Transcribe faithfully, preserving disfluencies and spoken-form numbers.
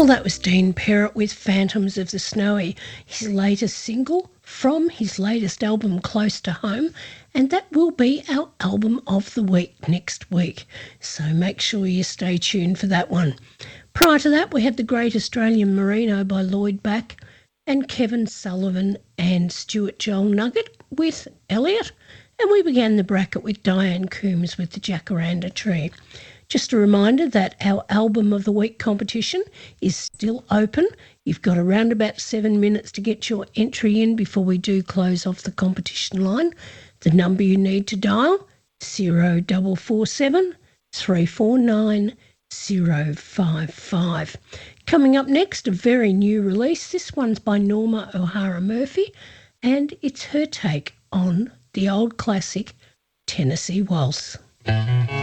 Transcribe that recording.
Well, that was Dean Perrott with Phantoms of the Snowy, his latest single from his latest album, Close to Home, and that will be our album of the week next week. So make sure you stay tuned for that one. Prior to that, we had The Great Australian Merino by Lloyd Back and Kevin Sullivan and Stuart Joel Nugget with Elliot, and we began the bracket with Diane Coombs with The Jacaranda Tree. Just a reminder that our Album of the Week competition is still open. You've got around about seven minutes to get your entry in before we do close off the competition line. The number you need to dial, zero four four seven, three four nine, zero five five. Coming up next, a very new release. This one's by Norma O'Hara Murphy, and it's her take on the old classic Tennessee Waltz.